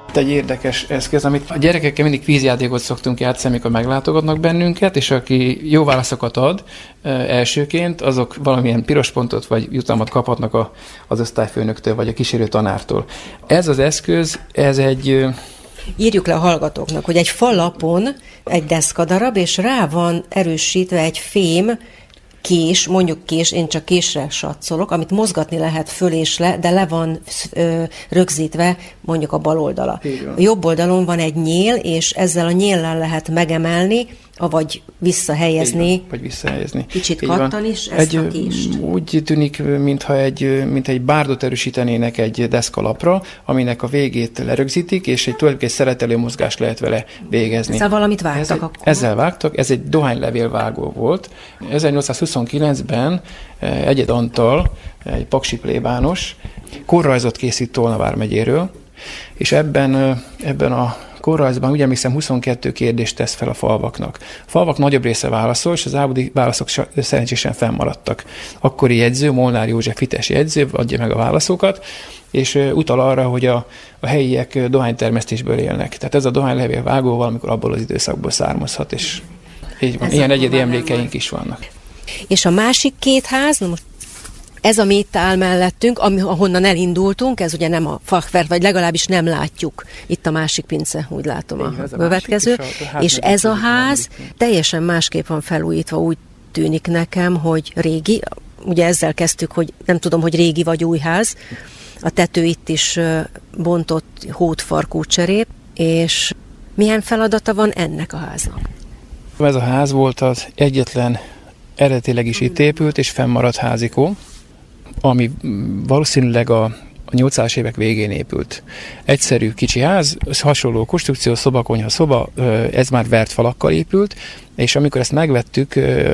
Egy érdekes eszköz, amit a gyerekekkel mindig vízjátékot szoktunk játszani, amikor meglátogatnak bennünket, és aki jó válaszokat ad elsőként, azok valamilyen piros pontot vagy jutalmat kaphatnak az osztályfőnöktől, vagy a kísérő tanártól. Ez az eszköz, ez egy... Írjuk le a hallgatóknak, hogy egy falapon egy deszkadarab, és rá van erősítve egy fém kés, mondjuk kés, én csak késre satszolok, amit mozgatni lehet föl és le, de le van rögzítve mondjuk a bal oldala. A jobb oldalon van egy nyél, és ezzel a nyéllel lehet megemelni, avagy visszahelyezni. Vagy visszahelyezni. Kicsit kattan is ezt a kést. Úgy tűnik, mintha egy bárdot erősítenének egy deszkalapra, aminek a végét lerögzítik, és tulajdonképpen egy szeretelő mozgást lehet vele végezni. Ezzel valamit vágtak akkor? Ezzel vágtak, ez egy dohánylevélvágó volt. 1829-ben Egyed Antal, egy paksi plébános, korrajzot készít Tolna vármegyéről, és ebben a korrajzban, úgy emlékszem, 22 kérdést tesz fel a falvaknak. A falvak nagyobb része válaszol, és az ábudi válaszok szerencsésen fennmaradtak. Akkori jegyző, Molnár József hites jegyző adja meg a válaszokat, és utal arra, hogy a helyiek dohánytermesztésből élnek. Tehát ez a dohánylevélvágó valamikor abból az időszakból származhat, és így van. Ilyen egyedi emlékeink is vannak. És a másik két ház, na most ez, ami itt áll mellettünk, ahonnan elindultunk, ez ugye nem a fachwerk, vagy legalábbis nem látjuk. Itt a másik pince, úgy látom, a következő. És ez a ház teljesen másképp van felújítva, úgy tűnik nekem, hogy régi. Ugye ezzel kezdtük, hogy nem tudom, hogy régi vagy új ház. A tető itt is bontott hótfarkú cserép, és milyen feladata van ennek a háznak? Ez a ház volt az egyetlen eredetileg is itt épült és fennmaradt házikó, ami valószínűleg a 800-as évek végén épült. Egyszerű kicsi ház, hasonló konstrukció, szoba, konyha, szoba, ez már vert falakkal épült, és amikor ezt megvettük,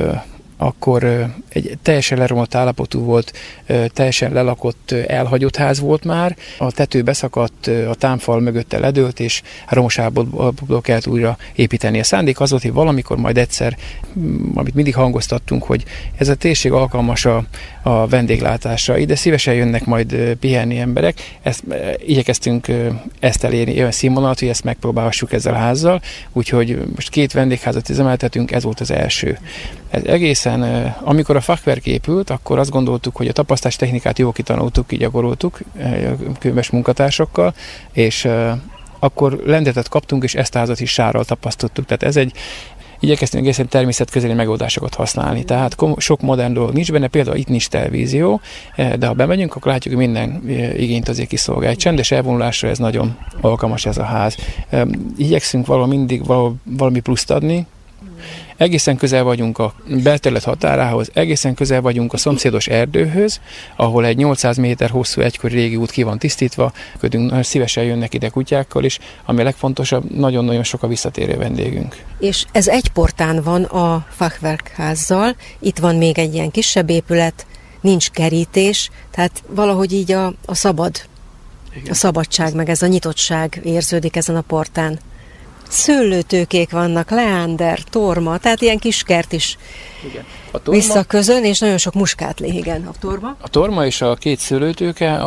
akkor egy teljesen leromlott állapotú volt, teljesen lelakott, elhagyott ház volt már. A tető beszakadt, a támfal mögötte ledőlt, és romos állapotból kellett újra építeni. A szándék az volt, hogy valamikor majd egyszer, amit mindig hangoztattunk, hogy ez a térség alkalmas a vendéglátásra. Ide szívesen jönnek majd pihenni emberek. Igyekeztünk ezt elérni, olyan színvonalat, hogy ezt megpróbálhassuk ezzel a házzal. Úgyhogy most 2 vendégházat üzemeltetünk, ez volt az első. Ez egészen, amikor a fachwerk épült, akkor azt gondoltuk, hogy a tapasztalás technikát jól kitanultuk, gyakoroltuk könyves munkatársakkal, és akkor lendületet kaptunk, és ezt a házat is sárral tapasztottuk. Tehát igyekeztünk egészen természetközeli megoldásokat használni. Tehát sok modern dolog nincs benne, például itt nincs televízió, de ha bemegyünk, akkor látjuk, hogy minden igényt azért kiszolgál. Egy csendes elvonulásra ez nagyon alkalmas ez a ház. Igyekszünk mindig valami pluszt adni. Egészen közel vagyunk a belterület határához, egészen közel vagyunk a szomszédos erdőhöz, ahol egy 800 méter hosszú egykori régi út ki van tisztítva, nagyon szívesen jönnek ide kutyákkal is, ami a legfontosabb, nagyon-nagyon sok a visszatérő vendégünk. És ez egy portán van a fachwerk házzal, itt van még egy ilyen kisebb épület, nincs kerítés, tehát valahogy így a szabadság, meg ez a nyitottság érződik ezen a portán. Szőlőtőkék vannak, leander, torma, tehát ilyen kis kert is visszaközön, és nagyon sok muskátlé, igen, a torma. A torma és a 2 szőlőtőke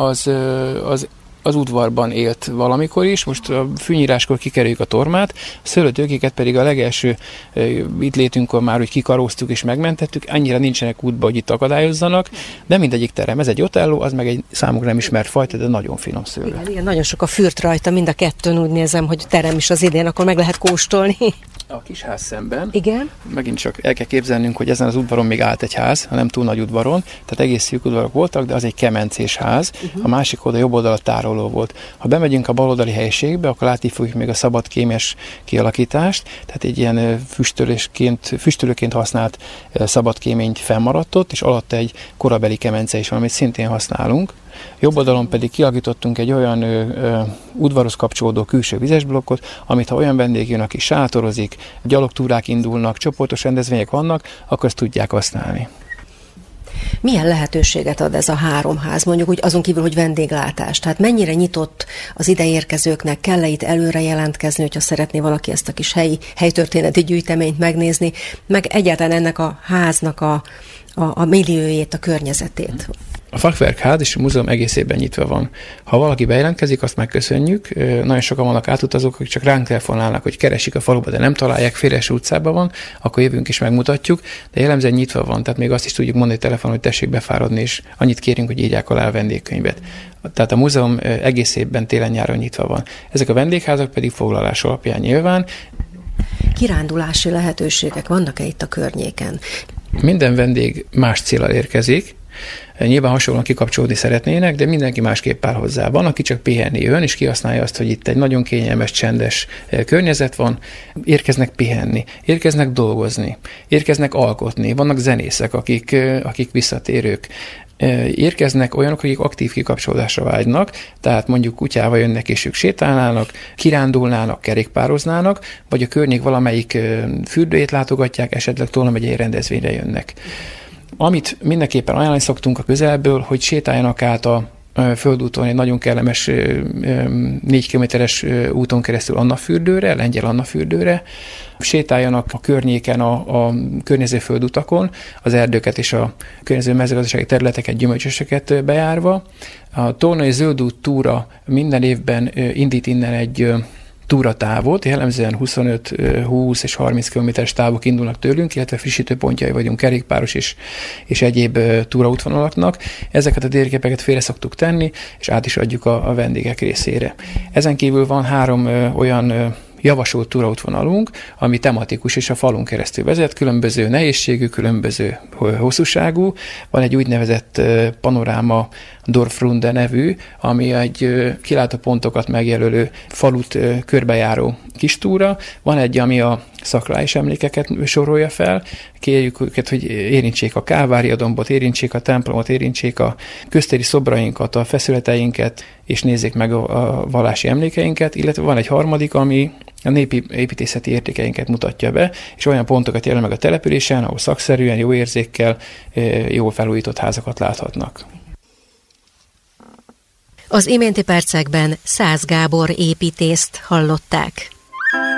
az udvarban élt valamikor is, most a fűnyíráskor kikerüljük a tormát, a szőlőtőkéket pedig a legelső itt létünkkor már úgy kikaróztuk és megmentettük, annyira nincsenek útba, hogy itt akadályozzanak, de mindegyik terem. Ez egy Otello, az meg egy számukra nem ismert fajta, de nagyon finom szőlő. Igen, nagyon sok a fürt rajta, mind a kettőn úgy nézem, hogy terem is az idén, akkor meg lehet kóstolni. A kis ház szemben. Igen. Megint csak el kell képzelnünk, hogy ezen az udvaron még állt egy ház, ha nem túl nagy udvaron, tehát egész szűk udvarok voltak, de az egy kemencés ház. A másik oldal, jobb oldal tároló volt. Ha bemegyünk a baloldali helyiségbe, akkor látni fogjuk még a szabadkémes kialakítást, tehát egy ilyen füstölőként használt szabadkéményt fennmaradt ott, és alatta egy korabeli kemence is van, amit szintén használunk. Jobb oldalon pedig kialakítottunk egy olyan udvarhoz kapcsolódó külső vizesblokkot, amit ha olyan vendég jön, aki sátorozik, gyalogtúrák indulnak, csoportos rendezvények vannak, akkor ezt tudják használni. Milyen lehetőséget ad ez a 3 ház, mondjuk úgy azon kívül, hogy vendéglátás? Tehát mennyire nyitott az ideérkezőknek, kell-e itt előre jelentkezni, hogyha szeretné valaki ezt a kis helytörténeti gyűjteményt megnézni, meg egyáltalán ennek a háznak a milliójét, a környezetét? A Fachwerkház és a múzeum egész évben nyitva van. Ha valaki bejelentkezik, azt megköszönjük. Nagyon sokan vannak átutazók, akik csak ránk telefonálnak, hogy keresik a faluba, de nem találják, Félres utcában van, akkor jövünk és megmutatjuk, de jellemzően nyitva van, tehát még azt is tudjuk mondani telefonon, hogy tessék befáradni, és annyit kérünk, hogy írják alá a vendégkönyvet. Tehát a múzeum egész évben télen-nyáron nyitva van. Ezek a vendégházak pedig foglalás alapján nyilván. Kirándulási lehetőségek vannak-e itt a környéken? Minden vendég más céllal érkezik. Nyilván hasonlóan kikapcsolódni szeretnének, de mindenki másképp áll hozzá. Van, aki csak pihenni jön, és kihasználja azt, hogy itt egy nagyon kényelmes, csendes környezet van. Érkeznek pihenni, érkeznek dolgozni, érkeznek alkotni. Vannak zenészek, akik visszatérők. Érkeznek olyanok, akik aktív kikapcsolódásra vágynak, tehát mondjuk kutyával jönnek és ők sétálnának, kirándulnának, kerékpároznának, vagy a környék valamelyik fürdőjét látogatják, esetleg Tolna megyei rendezvényre jönnek. Amit mindenképpen ajánlani szoktunk a közelből, hogy sétáljanak át a földúton egy nagyon kellemes 4 kilométeres úton keresztül Annafürdőre, Lengyel Annafürdőre, sétáljanak a környéken, a környező földutakon, az erdőket és a környező mezőgazdasági területeket, gyümölcsöseket bejárva. A Tolnai Zöldút túra minden évben indít innen egy túratávot, jellemzően 25, 20 és 30 kilométeres távok indulnak tőlünk, illetve frissítőpontjai vagyunk kerékpáros és egyéb túraútvonalaknak. Ezeket a térképeket félre szoktuk tenni, és át is adjuk a vendégek részére. Ezen kívül van 3 olyan javasolt túraútvonalunk, ami tematikus és a falun keresztül vezet, különböző nehézségű, különböző hosszúságú. Van egy úgynevezett panoráma Dorfrunde nevű, ami egy kilátópontokat megjelölő falut körbejáró kis túra. Van egy, ami a szakrális emlékeket sorolja fel. Kérjük őket, hogy érintsék a Kálvária dombot, érintsék a templomot, érintsék a köztéri szobrainkat, a feszületeinket, és nézzék meg a vallási emlékeinket, illetve van egy harmadik, ami a népi építészeti értékeinket mutatja be, és olyan pontokat jelöl meg a településen, ahol szakszerűen, jó érzékkel, jól felújított házakat láthatnak. Az iménti percekben Szász Gábor építészt hallották.